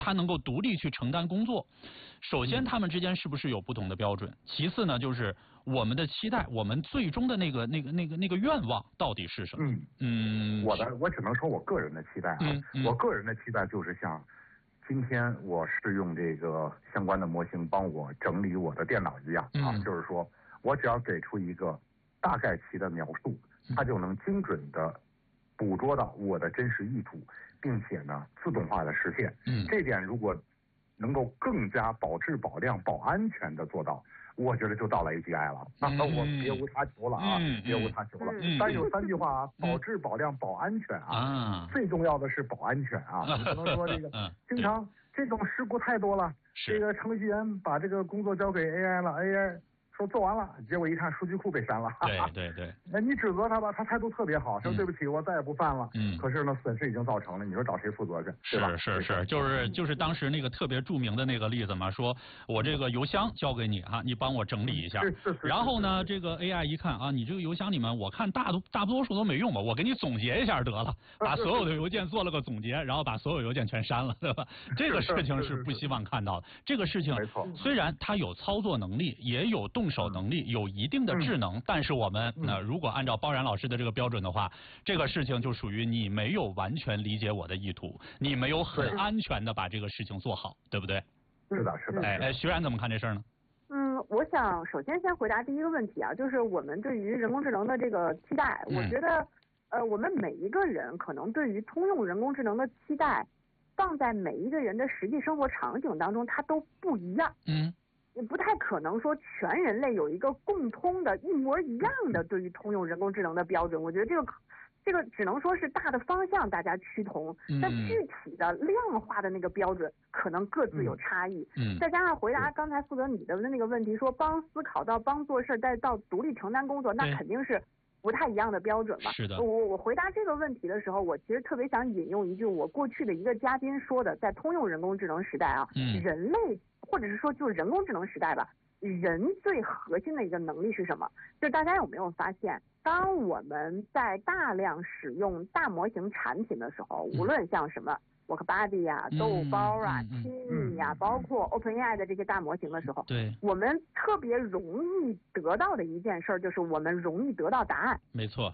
它能够独立去承担工作。首先，他们之间是不是有不同的标准？其次呢，就是我们的期待，我们最终的那个愿望到底是什么？ 我只能说我个人的期待啊，我个人的期待就是像今天我是用这个相关的模型帮我整理我的电脑一样啊，就是说我只要给出一个大概其的描述，它就能精准的捕捉到我的真实意图，并且呢自动化的实现。这点如果能够更加保质保量保安全的做到，我觉得就到了 AGI 了。我别无他求了啊，别无他求了。但有3句话啊，保质保量保安全啊，最重要的是保安全啊。你不能说这个经常这种事故太多了，这个程序员把这个工作交给 AI 了 ，AI 说做完了，结果一看数据库被删了。 对。 那你指责他吧，他态度特别好，说对不起，我再也不犯了。可是呢，损失已经造成了，你说找谁负责去？对吧？ 是，就是当时那个特别著名的那个例子嘛，说我这个邮箱交给你啊，你帮我整理一下。然后呢，这个 AI 一看啊，你这个邮箱里面，我看大多数都没用吧，我给你总结一下得了，把所有的邮件做了个总结，然后把所有邮件全删了，对吧？这个事情是不希望看到的。这个事情虽然它有操作能力，也有动手能力，有一定的智能，但是我们如果按照包然老师的这个标准的话，这个事情就属于你没有完全理解我的意图，你没有很安全的把这个事情做好，对不对？ 是的。 徐然怎么看这事儿呢？ 我想首先回答第一个问题啊，就是我们对于人工智能的这个期待，我觉得我们每一个人可能对于通用人工智能的期待，放在每一个人的实际生活场景当中，它都不一样。也不太可能说全人类有一个共通的一模一样的对于通用人工智能的标准。我觉得这个只能说是大的方向大家趋同，但具体的量化的那个标准可能各自有差异。再加上回答刚才负责你的那个问题，说帮思考到帮做事再到独立承担工作，那肯定是不太一样的标准吧。 是的。 我回答这个问题的时候，我其实特别想引用一句我过去的一个嘉宾说的，在通用人工智能时代啊，人类或者是说就是人工智能时代吧，人最核心的一个能力是什么？就是大家有没有发现，当我们在大量使用大模型产品的时候，无论像什么 Workbuddy 啊、豆包啊、Kimi 啊，包括 OpenAI 的这些大模型的时候， 对， 我们特别容易得到的一件事就是我们容易得到答案。 没错。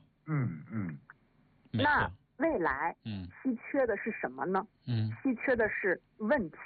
那未来稀缺的是什么呢？稀缺的是问题。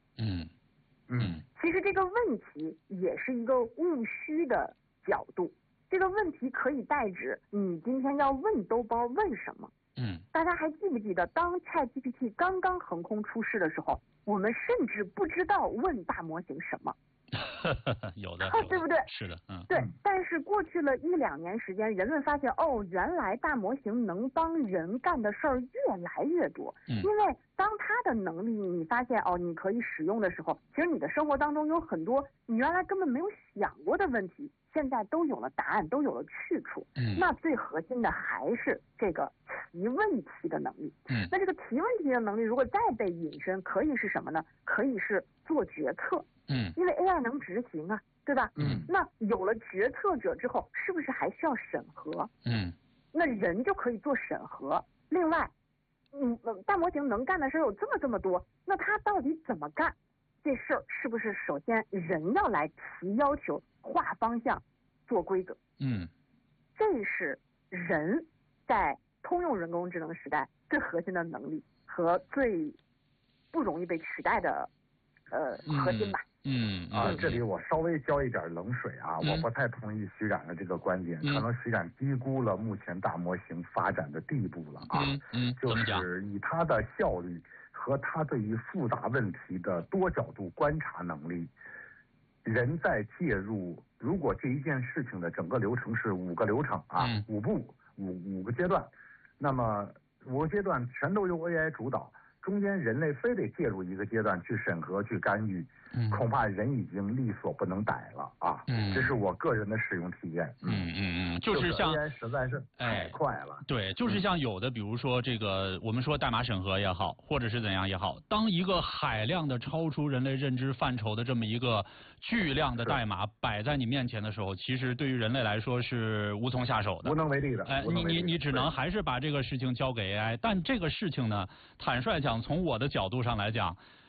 其实这个问题也是一个务虚的角度，这个问题可以代指你今天要问兜包问什么。大家还记不记得当 ChatGPT 刚刚横空出世的时候，我们甚至不知道问大模型什么。 有的对不对？ 是的。 对。但是过去了1-2年时间，人们发现原来大模型能帮人干的事儿越来越多。因为当它的能力你发现你可以使用的时候，其实你的生活当中有很多你原来根本没有想过的问题，现在都有了答案，都有了去处。那最核心的还是这个提问题的能力。那这个提问题的能力如果再被引申，可以是什么呢？可以是做决策。因为 AI 能执行啊，对吧？那有了决策者之后，是不是还需要审核？那人就可以做审核。另外，大模型能干的事有这么多，那它到底怎么干？这事儿是不是首先人要来提要求、画方向、做规则？这是人在通用人工智能时代最核心的能力和最不容易被取代的核心吧。 这里我稍微浇一点冷水啊，我不太同意徐冉的这个观点，可能徐冉低估了目前大模型发展的地步了啊。就是以它的效率和它对于复杂问题的多角度观察能力，人在介入，如果这一件事情的整个流程是5个流程啊，5步5个阶段，那么5个阶段全都由 AI 主导，中间人类非得介入一个阶段去审核去干预，恐怕人已经力所不能逮了啊。这是我个人的使用体验。 就是像 AI 实在是太快了。 对，就是像有的比如说这个我们说代码审核也好，或者是怎样也好，当一个海量的超出人类认知范畴的这么一个巨量的代码摆在你面前的时候，其实对于人类来说是无从下手的， 无能为力的。 你只能还是把这个事情交给 AI。但这个事情呢，坦率讲，从我的角度上来讲，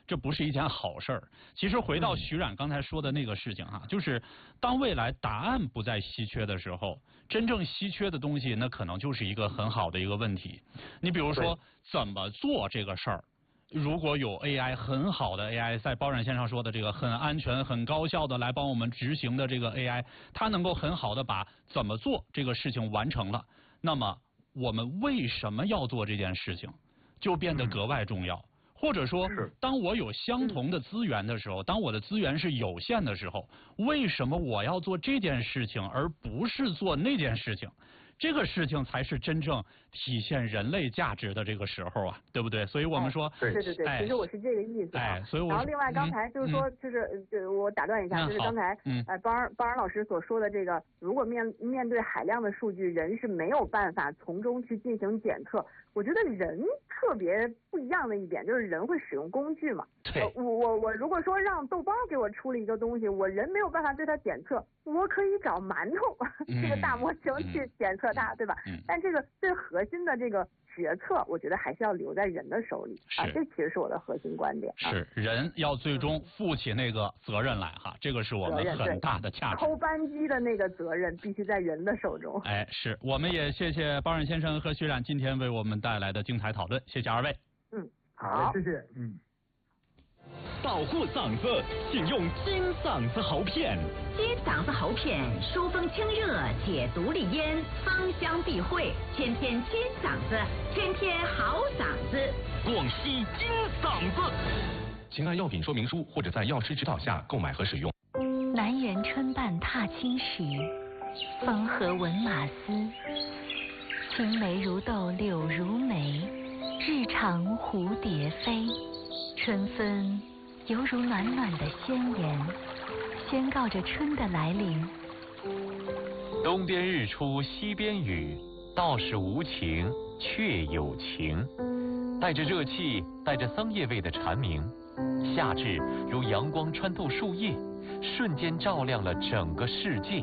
这不是一件好事儿。其实回到徐冉刚才说的那个事情哈，就是当未来答案不再稀缺的时候，真正稀缺的东西，那可能就是一个很好的一个问题。你比如说怎么做这个事儿。如果有 AI 很好的 AI， 在包冉先生说的这个很安全、很高效的来帮我们执行的这个 AI， 它能够很好的把怎么做这个事情完成了，那么我们为什么要做这件事情，就变得格外重要。或者说，当我有相同的资源的时候，当我的资源是有限的时候，为什么我要做这件事情，而不是做那件事情？这个事情才是真正体现人类价值的这个时候啊，对不对？所以我们说， 对，其实我是这个意思啊。 所以然后另外刚才就是说，我打断一下，就是刚才包冉老师所说的这个，如果面对海量的数据，人是没有办法从中去进行检测。我觉得人特别不一样的一点就是人会使用工具嘛。 对。 我如果说让豆包给我出了一个东西，我人没有办法对它检测，我可以找馒头这个大模型去检测它，对吧？但这个最核心的这个决策，我觉得还是要留在人的手里啊，这其实是我的核心观点。 是人要最终负起那个责任来哈，这个是我们很大的价值。 扣扳机的那个责任必须在人的手中。 是，我们也谢谢包冉先生和徐冉今天为我们带来的精彩讨论，谢谢二位。 好，谢谢。 保护嗓子，请用金嗓子喉片。 金嗓子喉片疏风清热，解毒利咽，芳香避秽，天天金嗓子，天天好嗓子。 广西金嗓子，请按药品说明书或者在药师指导下购买和使用。 南园春半踏青时，风和闻马嘶。青梅如豆柳如眉，日长蝴蝶飞。春分犹如暖暖的宣言，宣告着春的来临。 东边日出西边雨，道是无晴却有晴。带着热气，带着桑叶味的蝉鸣，夏至如阳光穿透树叶，瞬间照亮了整个世界。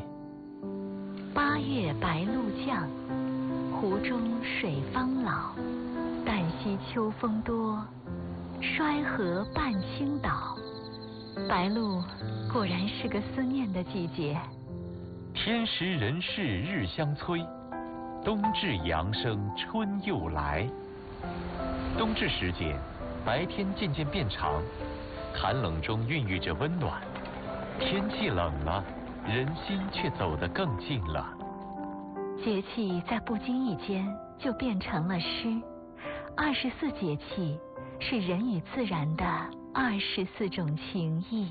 8月白露降，湖中水方老。旦夕秋风多，衰河半倾倒。白露果然是个思念的季节。 天时人事日相催，冬至阳生春又来。冬至时节，白天渐渐变长，寒冷中孕育着温暖。天气冷了，人心却走得更近了。 节气在不经意间就变成了诗。24节气是人与自然的24种情谊。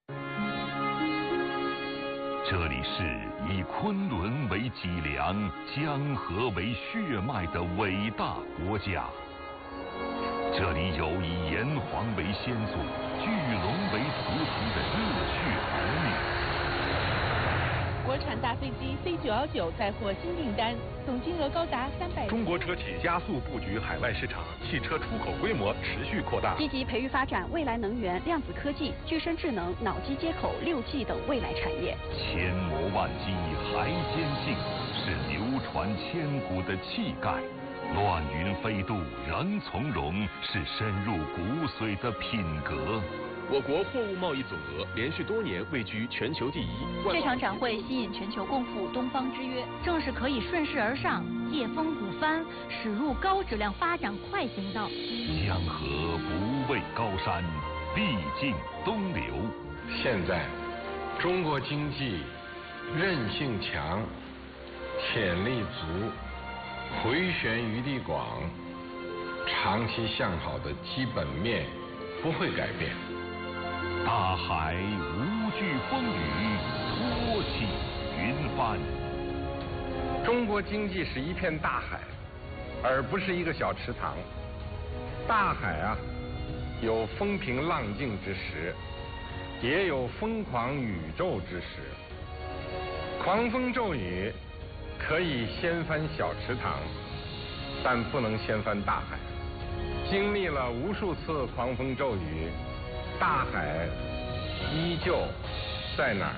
这里是以昆仑为脊梁、江河为血脉的伟大国家。这里有以炎黄为先祖、巨龙为图腾的热血儿女。 国产大飞机C919载获新订单，总金额高达300亿。 中国车企加速布局海外市场，汽车出口规模持续扩大。 积极培育发展未来能源、量子科技、具身智能、脑机接口、6G 等未来产业。 千磨万击还坚信，是流传千古的气概。乱云飞渡仍从容，是深入骨髓的品格。 我国货物贸易总额连续多年位居全球第一。 这场展会吸引全球共赴东方之约，正是可以顺势而上，借风鼓帆，驶入高质量发展快行道。 江河不畏高山，必尽东流。 现在，中国经济韧性强，潜力足，回旋余地广，长期向好的基本面不会改变。 大海无惧风雨，托起云帆。 中国经济是一片大海，而不是一个小池塘。大海啊，有风平浪静之时，也有疯狂宇宙之时。狂风骤雨可以掀翻小池塘，但不能掀翻大海。经历了无数次狂风骤雨，大海依旧在哪儿？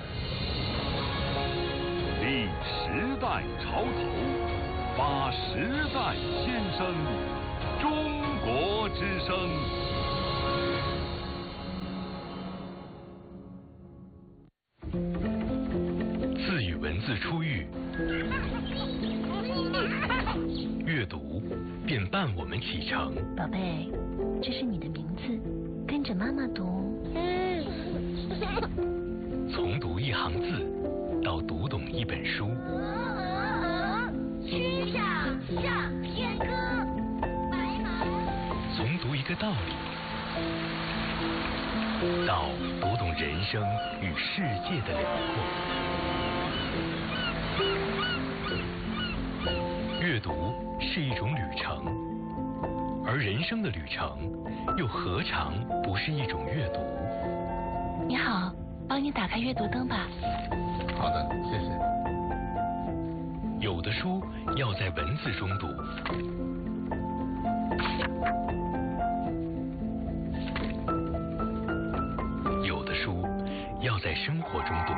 立时代潮头，发时代先声，中国之声。 自与文字初遇，阅读便伴我们启程。 宝贝，这是你的名字，跟着妈妈读。 从读一行字到读懂一本书。 曲项向天歌，白马。 从读一个道理到读懂人生与世界的辽阔。阅读是一种旅程，而人生的旅程又何尝不是一种阅读？ 你好，帮你打开阅读灯吧。 好的，谢谢。 有的书要在文字中读，有的书要在生活中读。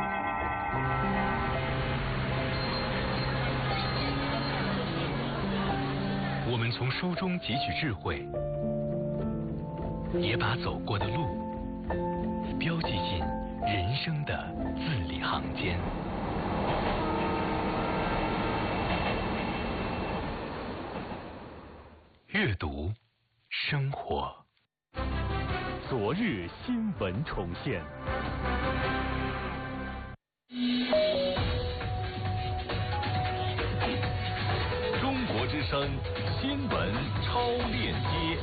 我们从书中汲取智慧，也把走过的路标记进人生的字里行间。阅读，生活。 昨日新闻重现。 中国之声新闻超链接。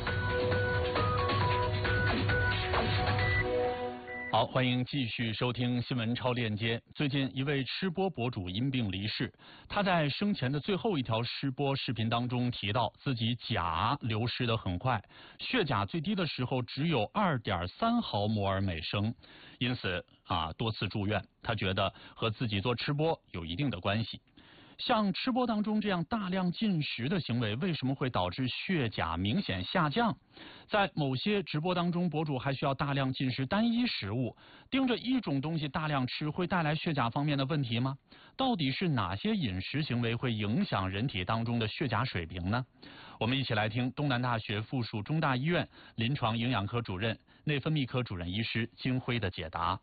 好，欢迎继续收听新闻超链接。最近一位吃播博主因病离世，他在生前的最后一条吃播视频当中提到，自己钾流失得很快，血钾最低的时候只有2.3毫摩尔每升，因此多次住院。他觉得和自己做吃播有一定的关系。像吃播当中这样大量进食的行为，为什么会导致血钾明显下降？在某些直播当中，博主还需要大量进食单一食物，盯着一种东西大量吃，会带来血钾方面的问题吗？到底是哪些饮食行为会影响人体当中的血钾水平呢？我们一起来听东南大学附属中大医院临床营养科主任、内分泌科主任医师金辉的解答。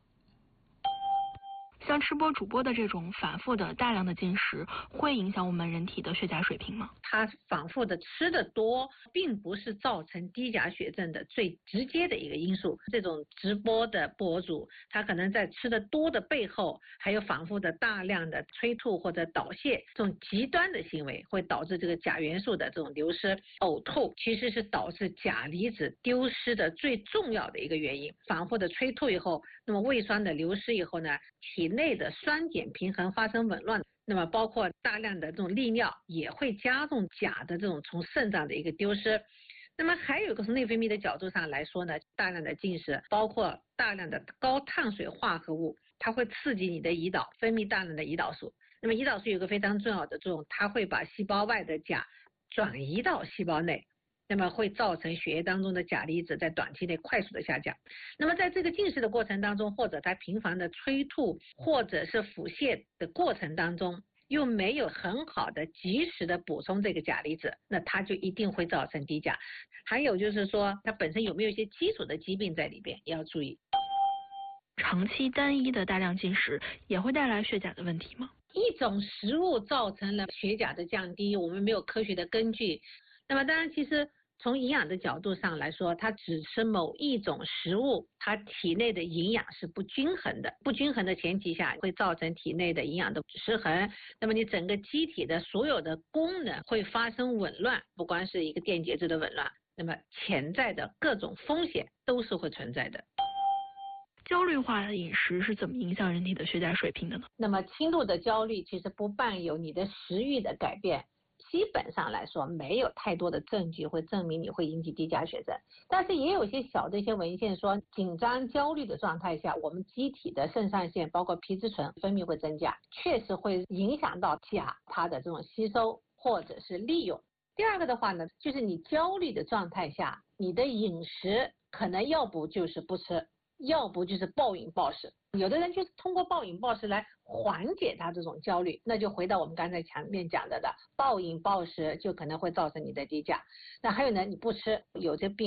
像吃播主播的这种反复的大量的进食，会影响我们人体的血钾水平吗？ 他反复的吃的多，并不是造成低钾血症的最直接的一个因素。这种直播的博主，他可能在吃的多的背后，还有反复的大量的催吐或者导泻这种极端的行为，会导致这个钾元素的这种流失。呕吐其实是导致钾离子丢失的最重要的一个原因。反复的催吐以后，那么胃酸的流失以后呢，体内的酸碱平衡发生紊乱，那么包括大量的这种利尿也会加重钾的这种从肾脏的一个丢失。那么还有一个从内分泌的角度上来说呢，大量的进食包括大量的高碳水化合物，它会刺激你的胰岛分泌大量的胰岛素。那么胰岛素有个非常重要的作用，它会把细胞外的钾转移到细胞内，那么会造成血液当中的钾离子在短期内快速的下降。那么在这个进食的过程当中，或者他频繁的催吐或者是腹泻的过程当中，又没有很好的及时的补充这个钾离子，那它就一定会造成低钾。还有就是说它本身有没有一些基础的疾病在里边也要注意。 长期单一的大量进食也会带来血钾的问题吗？ 一种食物造成了血钾的降低，我们没有科学的根据。那么当然其实从营养的角度上来说，它只吃某一种食物，它体内的营养是不均衡的。不均衡的前提下，会造成体内的营养的失衡。那么你整个机体的所有的功能会发生紊乱，不光是一个电解质的紊乱，那么潜在的各种风险都是会存在的。 焦虑化的饮食是怎么影响人体的血钾水平的呢？ 那么轻度的焦虑其实不伴有你的食欲的改变。基本上来说，没有太多的证据会证明你会引起低钾血症，但是也有一些小的一些文献说，紧张焦虑的状态下，我们机体的肾上腺包括皮质醇分泌会增加，确实会影响到钾它的这种吸收或者是利用。第二个的话呢，就是你焦虑的状态下，你的饮食可能要不就是不吃，要不就是暴饮暴食。有的人就是通过暴饮暴食来缓解他这种焦虑，那就回到我们刚才前面讲的暴饮暴食就可能会造成你的低钾。那还有呢，你不吃，有些病人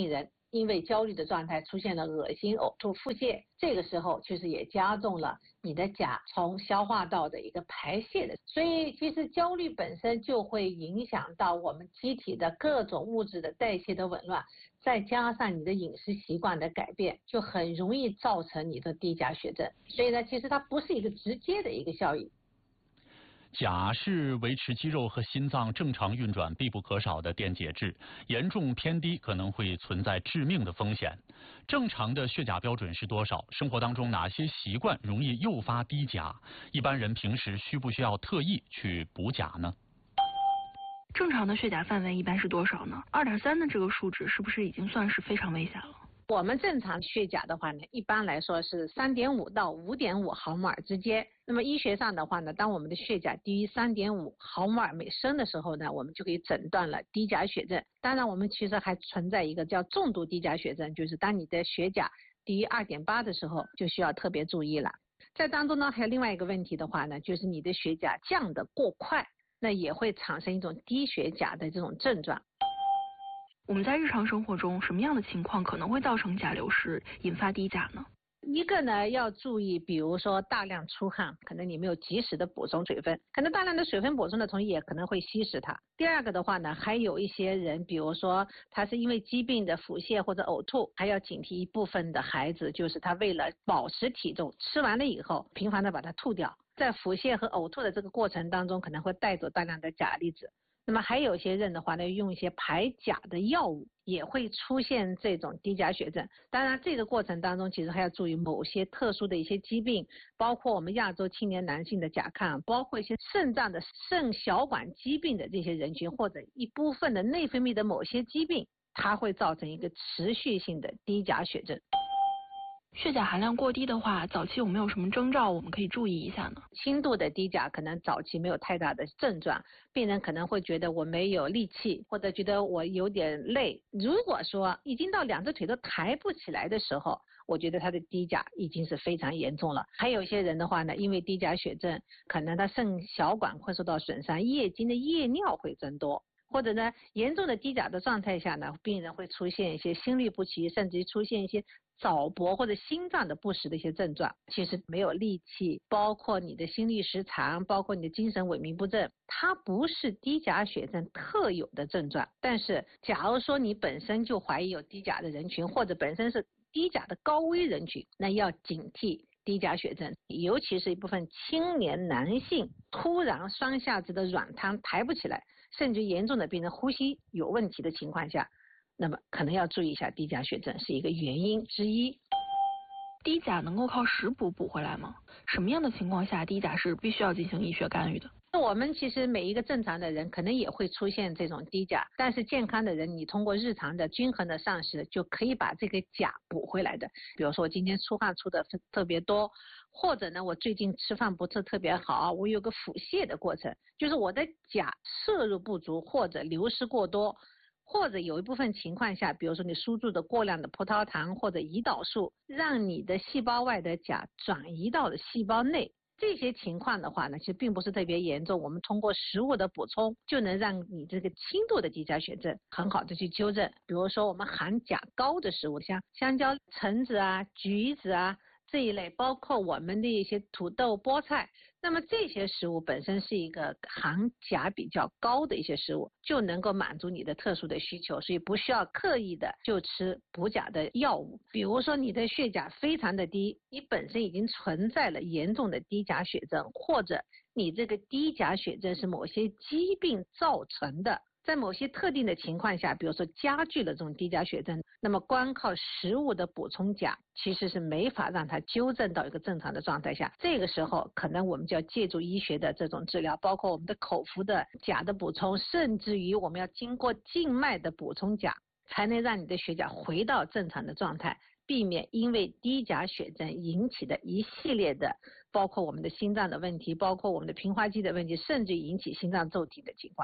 因为焦虑的状态出现了恶心、呕吐、腹泻，这个时候其实也加重了你的钾从消化道的一个排泄的，所以其实焦虑本身就会影响到我们机体的各种物质的代谢的紊乱，再加上你的饮食习惯的改变，就很容易造成你的低钾血症。所以呢，其实它不是一个直接的一个效应。 钾是维持肌肉和心脏正常运转必不可少的电解质，严重偏低可能会存在致命的风险。正常的血钾标准是多少？生活当中哪些习惯容易诱发低钾？一般人平时需不需要特意去补钾呢？ 正常的血钾范围一般是多少呢？2.3的这个数值是不是已经算是非常危险了？ 我们正常血钾的话呢，一般来说是3.5到5.5毫摩尔之间。那么医学上的话呢，当我们的血钾低于3.5毫摩尔每升的时候呢，我们就可以诊断了低钾血症。当然，我们其实还存在一个叫重度低钾血症，就是当你的血钾低于2.8的时候，就需要特别注意了。在当中呢，还有另外一个问题的话呢，就是你的血钾降得过快，那也会产生一种低血钾的这种症状。 我们在日常生活中什么样的情况可能会造成钾流失，引发低钾呢？ 一个呢要注意，比如说大量出汗，可能你没有及时的补充水分，可能大量的水分补充的同时也可能会稀释它。第二个的话呢，还有一些人，比如说他是因为疾病的腹泻或者呕吐，还要警惕一部分的孩子，就是他为了保持体重，吃完了以后频繁的把它吐掉，在腹泻和呕吐的这个过程当中，可能会带走大量的钾离子。那么还有些人的话呢，用一些排钾的药物，也会出现这种低钾血症。当然这个过程当中其实还要注意某些特殊的一些疾病，包括我们亚洲青年男性的甲亢，包括一些肾脏的肾小管疾病的这些人群，或者一部分的内分泌的某些疾病，它会造成一个持续性的低钾血症。 血钾含量过低的话，早期有没有什么征兆我们可以注意一下呢？ 轻度的低钾可能早期没有太大的症状，病人可能会觉得我没有力气，或者觉得我有点累。如果说已经到两只腿都抬不起来的时候，我觉得他的低钾已经是非常严重了。还有一些人的话呢，因为低钾血症，可能他肾小管会受到损伤，夜经的夜尿会增多。或者呢，严重的低钾的状态下呢，病人会出现一些心律不齐，甚至于出现一些早搏或者心脏的不适的一些症状。其实没有力气，包括你的心律失常，包括你的精神萎靡不振，它不是低钾血症特有的症状。但是假如说你本身就怀疑有低钾的人群，或者本身是低钾的高危人群，那要警惕低钾血症，尤其是一部分青年男性突然双下肢的软瘫抬不起来，甚至严重的病人呼吸有问题的情况下，那么可能要注意一下低钾血症是一个原因之一。 低钾能够靠食补补回来吗？什么样的情况下低钾是必须要进行医学干预的？ 我们其实每一个正常的人可能也会出现这种低钾，但是健康的人你通过日常的均衡的膳食就可以把这个钾补回来的。比如说我今天出汗出的特别多，或者呢我最近吃饭不是特别好，我有个腹泻的过程，就是我的钾摄入不足或者流失过多，或者有一部分情况下，比如说你输入的过量的葡萄糖或者胰岛素，让你的细胞外的钾转移到了细胞内。这些情况的话呢，其实并不是特别严重，我们通过食物的补充就能让你这个轻度的低钾血症很好的去纠正。比如说我们含钾高的食物，像香蕉、橙子啊、橘子啊这一类，包括我们的一些土豆、菠菜，那么这些食物本身是一个含钾比较高的一些食物，就能够满足你的特殊的需求，所以不需要刻意的就吃补钾的药物。比如说你的血钾非常的低，你本身已经存在了严重的低钾血症，或者你这个低钾血症是某些疾病造成的，在某些特定的情况下，比如说加剧了这种低钾血症，那么光靠食物的补充钾其实是没法让它纠正到一个正常的状态下。这个时候可能我们就要借助医学的这种治疗，包括我们的口服的钾的补充，甚至于我们要经过静脉的补充钾，才能让你的血钾回到正常的状态，避免因为低钾血症引起的一系列的包括我们的心脏的问题，包括我们的平滑肌的问题，甚至引起心脏骤停的情况。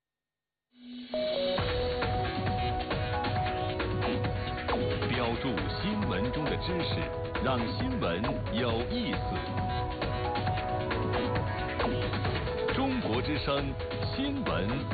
标注新闻中的知识，让新闻有意思。中国之声新闻